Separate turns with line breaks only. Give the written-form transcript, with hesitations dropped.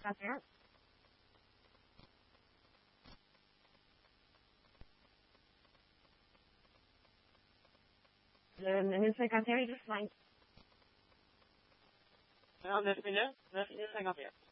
secrétaire. Le secrétaire est juste 5.
9 minutes 51.